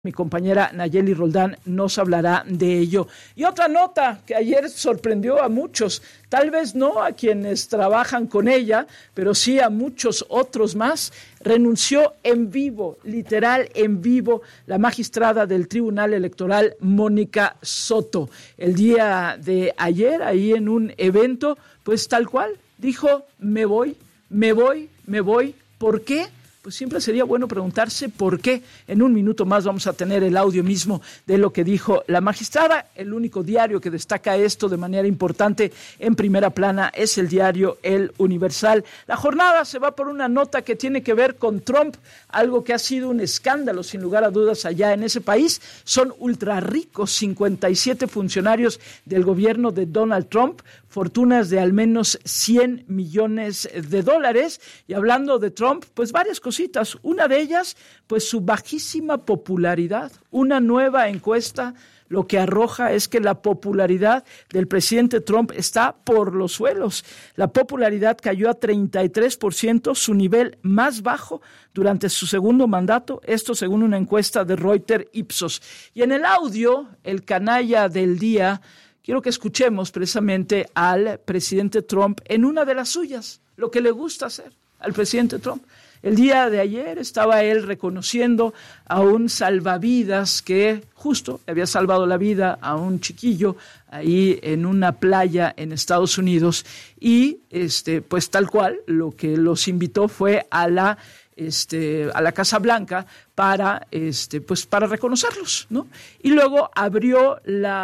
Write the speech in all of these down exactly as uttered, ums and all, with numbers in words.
Mi compañera Nayeli Roldán nos hablará de ello. Y otra nota que ayer sorprendió a muchos, tal vez no a quienes trabajan con ella, pero sí a muchos otros más. Renunció en vivo, literal en vivo, la magistrada del Tribunal Electoral, Mónica Soto. El día de ayer, ahí en un evento, pues tal cual, dijo, me voy, me voy, me voy. ¿Por qué? Pues siempre sería bueno preguntarse por qué. En un minuto más vamos a tener el audio mismo de lo que dijo la magistrada. El único diario que destaca esto de manera importante en primera plana es el diario El Universal. La jornada se va por una nota que tiene que ver con Trump, algo que ha sido un escándalo sin lugar a dudas allá en ese país. Son ultra ricos, cincuenta y siete funcionarios del gobierno de Donald Trump, fortunas de al menos cien millones de dólares. Y hablando de Trump, pues varias cosas. Cositas. Una de ellas, pues su bajísima popularidad. Una nueva encuesta lo que arroja es que la popularidad del presidente Trump está por los suelos. La popularidad cayó a treinta y tres por ciento, su nivel más bajo durante su segundo mandato, esto según una encuesta de Reuters Ipsos. Y en el audio, el canalla del día, quiero que escuchemos precisamente al presidente Trump en una de las suyas, lo que le gusta hacer al presidente Trump. El día de ayer estaba él reconociendo a un salvavidas que justo le había salvado la vida a un chiquillo ahí en una playa en Estados Unidos y este pues tal cual lo que los invitó fue a la este a la Casa Blanca para este pues para reconocerlos, ¿no? Y luego abrió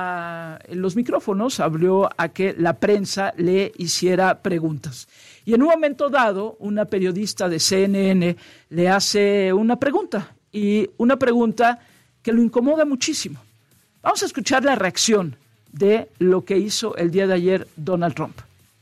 la los micrófonos, abrió a que la prensa le hiciera preguntas. Y en un momento dado, una periodista de C N N le hace una pregunta, y una pregunta que lo incomoda muchísimo. Vamos a escuchar la reacción de lo que hizo el día de ayer Donald Trump.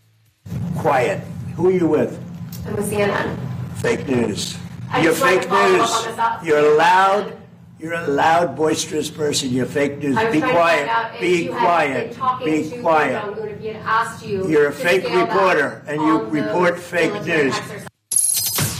Quiet. Who are you with? I'm with C N N. Fake news. I You're just wanted fake to follow news. up on this up- You're loud. You're a loud, boisterous person. You're fake news. I was Be trying to quiet. find out if Be you had quiet. been talking Be to quiet. Kim Jong-un, if he had asked you You're a to fake scale back reporter, and you on the report fake military news. exercise.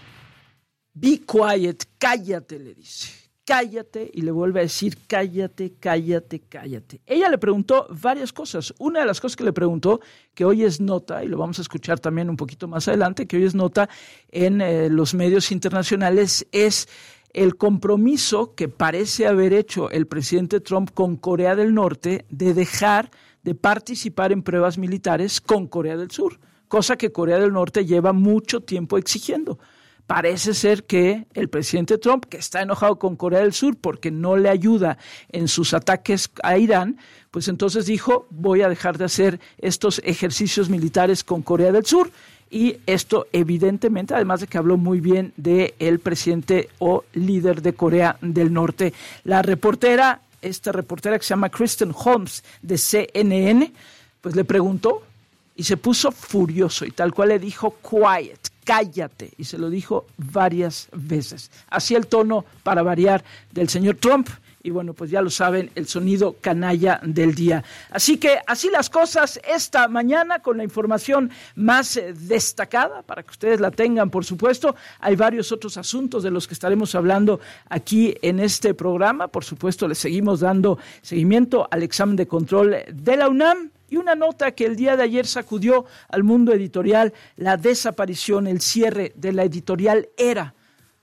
Be quiet, cállate, le dice. Cállate, y le vuelve a decir cállate, cállate, cállate. Ella le preguntó varias cosas. Una de las cosas que le preguntó, que hoy es nota, y lo vamos a escuchar también un poquito más adelante, que hoy es nota en eh, los medios internacionales, es el compromiso que parece haber hecho el presidente Trump con Corea del Norte de dejar de participar en pruebas militares con Corea del Sur, cosa que Corea del Norte lleva mucho tiempo exigiendo. Parece ser que el presidente Trump, que está enojado con Corea del Sur porque no le ayuda en sus ataques a Irán, pues entonces dijo, voy a dejar de hacer estos ejercicios militares con Corea del Sur. Y esto evidentemente, además de que habló muy bien del presidente o líder de Corea del Norte. La reportera, esta reportera que se llama Kristen Holmes de C N N, pues le preguntó y se puso furioso y tal cual le dijo, quiet, cállate, y se lo dijo varias veces. Así el tono, para variar, del señor Trump. Y bueno, pues ya lo saben, el sonido canalla del día. Así que así las cosas esta mañana con la información más eh, destacada, para que ustedes la tengan, por supuesto. Hay varios otros asuntos de los que estaremos hablando aquí en este programa. Por supuesto, le seguimos dando seguimiento al examen de control de la UNAM. Y una nota que el día de ayer sacudió al mundo editorial, la desaparición, el cierre de la editorial Era.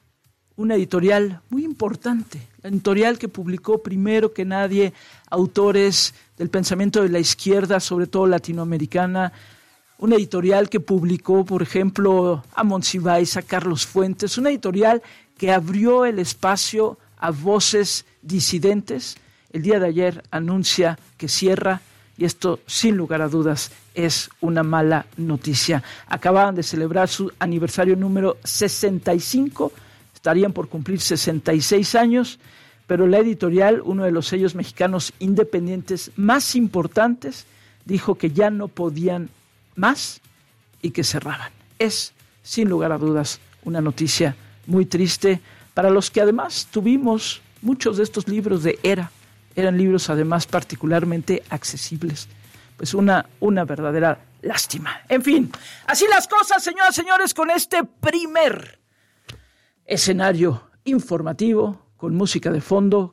Una editorial muy importante, la editorial que publicó primero que nadie autores del pensamiento de la izquierda, sobre todo latinoamericana, una editorial que publicó, por ejemplo, a Monsiváis, a Carlos Fuentes, una editorial que abrió el espacio a voces disidentes. El día de ayer anuncia que cierra, y esto, sin lugar a dudas, es una mala noticia. Acababan de celebrar su aniversario número sesenta y cinco, estarían por cumplir sesenta y seis años, pero la editorial, uno de los sellos mexicanos independientes más importantes, dijo que ya no podían más y que cerraban. Es, sin lugar a dudas, una noticia muy triste para los que además tuvimos muchos de estos libros de Era. Eran libros además particularmente accesibles. Pues una, una verdadera lástima. En fin, así las cosas, señoras y señores, con este primer escenario informativo con música de fondo